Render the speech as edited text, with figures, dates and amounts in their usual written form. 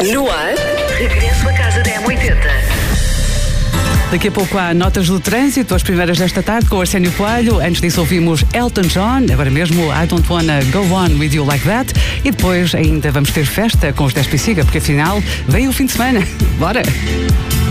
No ar, regresso à casa da M80. Daqui a pouco há notas do trânsito, as primeiras desta tarde com o Arsénio Coelho. Antes disso ouvimos Elton John, agora mesmo I Don't Wanna Go On With You Like That. E depois ainda vamos ter festa com os 10 Psiga, porque afinal vem o fim de semana. Bora!